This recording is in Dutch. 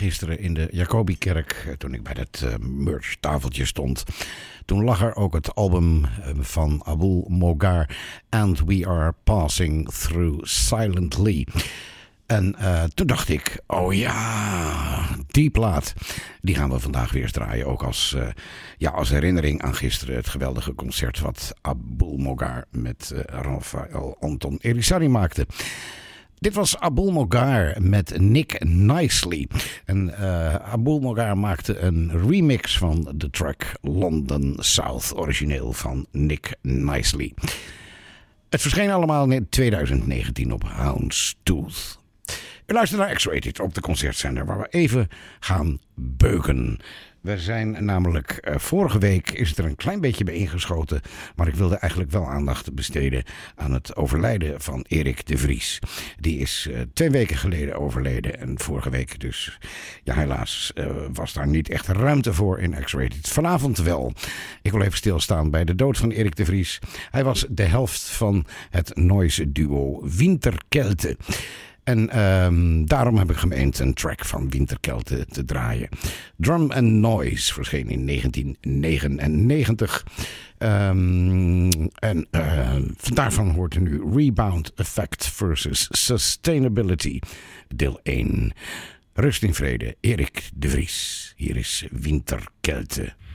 gisteren in de Jacobikerk, toen ik bij het merch-tafeltje stond. Toen lag er ook het album van Abul Mogar, And We Are Passing Through Silently. En toen dacht ik, oh ja, die plaat, die gaan we vandaag weer eens draaien. Ook als herinnering aan gisteren, het geweldige concert wat Abul Mogar met Rafael Anton Erisari maakte. Dit was Abul Mogar met Nick Nicely. En Abul Mogar maakte een remix van de track London South, origineel van Nick Nicely. Het verscheen allemaal in 2019 op Houndstooth. U luistert naar X-Rated op de concertzender, waar we even gaan beuken. We zijn namelijk, vorige week is het er een klein beetje bij ingeschoten, maar ik wilde eigenlijk wel aandacht besteden aan het overlijden van Erik de Vries. Die is 2 weken geleden overleden en vorige week dus, ja helaas, was daar niet echt ruimte voor in X-Rated. Vanavond wel. Ik wil even stilstaan bij de dood van Erik de Vries. Hij was de helft van het noise duo Winterkelte. En daarom heb ik gemeend een track van Winterkelte te draaien. Drum and Noise verscheen in 1999. Daarvan hoort u nu Rebound Effect versus Sustainability, deel 1. Rust in vrede, Erik de Vries. Hier is Winterkelte.